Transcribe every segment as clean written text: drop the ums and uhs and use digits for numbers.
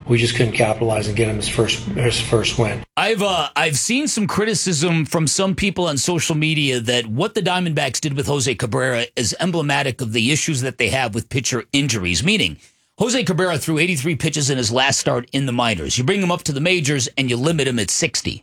We just couldn't capitalize and get him his first win. I've seen some criticism from some people on social media that what the Diamondbacks did with Jose Cabrera is emblematic of the issues that they have with pitcher injuries, meaning Jose Cabrera threw 83 pitches in his last start in the minors. You bring him up to the majors and you limit him at 60.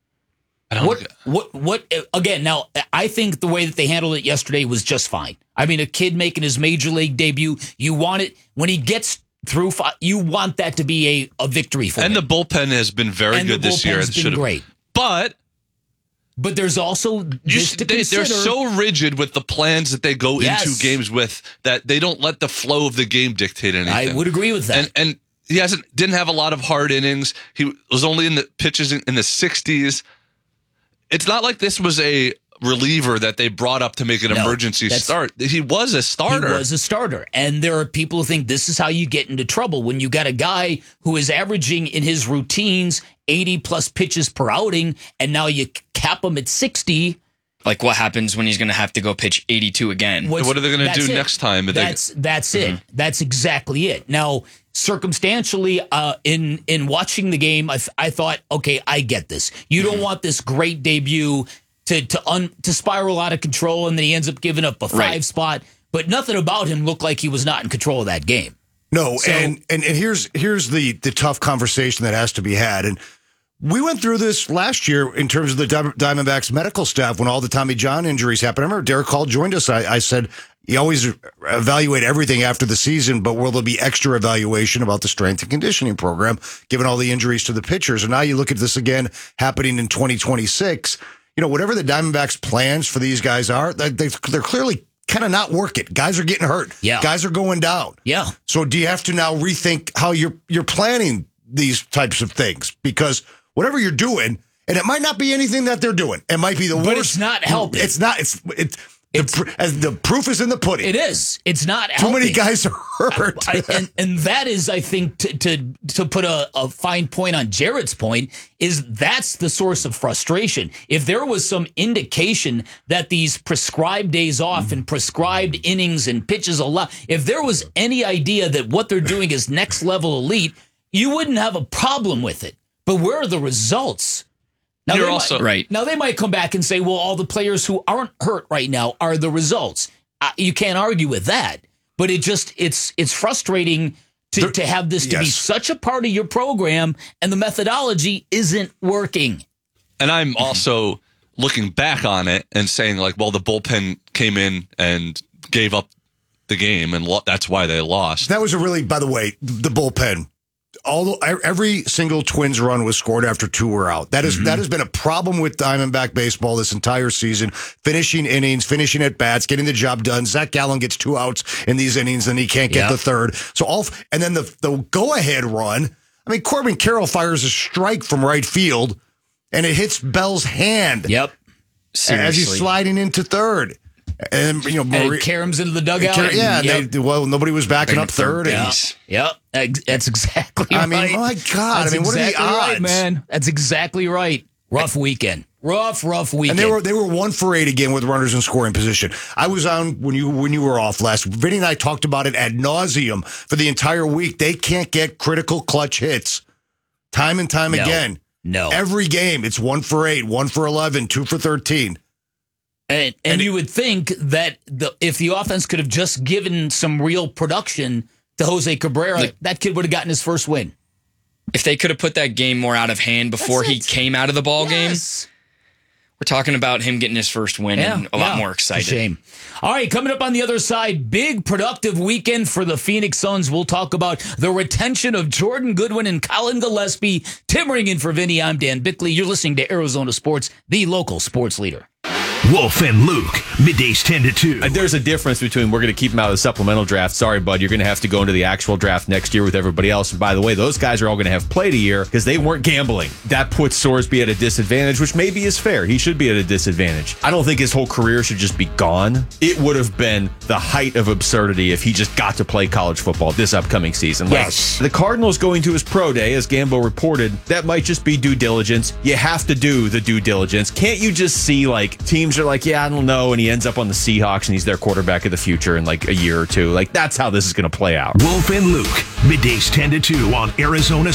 Again, now, I think the way that they handled it yesterday was just fine. I mean, a kid making his major league debut, you want it, when he gets through, you want that to be a victory for him. And the bullpen has been very good this year. It's been great. But there's also this to consider. They're so rigid with the plans that they go into games with that they don't let the flow of the game dictate anything. I would agree with that. And he didn't have a lot of hard innings. He was only in the pitches in the 60s. It's not like this was a reliever that they brought up to make an emergency start. He was a starter. He was a starter. And there are people who think this is how you get into trouble when you got a guy who is averaging in his routines 80-plus pitches per outing, and now you cap him at 60. Like what happens when he's going to have to go pitch 82 again? What are they going to do next time? That's it. That's exactly it. Now, circumstantially, in watching the game, I thought, okay, I get this. You don't want this great debut to spiral out of control, and then he ends up giving up a 5 spot. But nothing about him looked like he was not in control of that game. No, and here's the tough conversation that has to be had. And we went through this last year in terms of the Diamondbacks medical staff when all the Tommy John injuries happened. I remember Derek Hall joined us. I said, you always evaluate everything after the season, but will there be extra evaluation about the strength and conditioning program, given all the injuries to the pitchers? And now you look at this again happening in 2026. You know, whatever the Diamondbacks' plans for these guys are, they're clearly kind of not working. Guys are getting hurt. Yeah. Guys are going down. Yeah. So do you have to now rethink how you're planning these types of things? Because whatever you're doing, and it might not be anything that they're doing. It might be the worst. But it's not helping. It's not. As the proof is in the pudding. It is. It's not helping. Too many guys are hurt. And that is, I think, to put a fine point on Jared's point, is that's the source of frustration. If there was some indication that these prescribed days off and prescribed innings and pitches a lot, if there was any idea that what they're doing is next level elite, you wouldn't have a problem with it. But where are the results? Now, you're also right. Now, they might come back and say, well, all the players who aren't hurt right now are the results. You can't argue with that. But it's frustrating to have this to be such a part of your program, and the methodology isn't working. And I'm also looking back on it and saying, like, well, the bullpen came in and gave up the game, and that's why they lost. That was by the way, the bullpen. Every single Twins run was scored after 2 were out. That has been a problem with Diamondback baseball this entire season. Finishing innings, finishing at bats, getting the job done. Zach Gallen gets 2 outs in these innings, and he can't get the third. So and then the go-ahead run. I mean, Corbin Carroll fires a strike from right field, and it hits Bell's hand. Yep. Seriously. As he's sliding into third. And Karam's into the dugout. Nobody was backing up third. Yep, that's exactly right. I mean, my God. That's what are the odds? Right, man. That's exactly right. Rough weekend. Rough weekend. And they were 1 for 8 again with runners in scoring position. I was on when you were off last. Vinny and I talked about it ad nauseum for the entire week. They can't get critical clutch hits time and time again. No. Every game, it's 1 for 8, 1 for 11, 2 for 13. And you would think that if the offense could have just given some real production to Jose Cabrera, that kid would have gotten his first win. If they could have put that game more out of hand before he came out of the ball game, we're talking about him getting his first win and a lot more excited. Shame. All right, coming up on the other side, big productive weekend for the Phoenix Suns. We'll talk about the retention of Jordan Goodwin and Colin Gillespie. Tim Ringen for Vinny, I'm Dan Bickley. You're listening to Arizona Sports, the local sports leader. Wolf and Luke, middays 10 to 2. There's a difference between we're going to keep him out of the supplemental draft. Sorry, bud, you're going to have to go into the actual draft next year with everybody else. And by the way, those guys are all going to have played a year because they weren't gambling. That puts Sorsby at a disadvantage, which maybe is fair. He should be at a disadvantage. I don't think his whole career should just be gone. It would have been the height of absurdity if he just got to play college football this upcoming season. Yes. The Cardinals going to his pro day, as Gambo reported, that might just be due diligence. You have to do the due diligence. Can't you just see, like, teams are like, yeah, I don't know, and he ends up on the Seahawks and he's their quarterback of the future in like a year or two. Like, that's how this is going to play out. Wolf and Luke, middays 10 to 2 on Arizona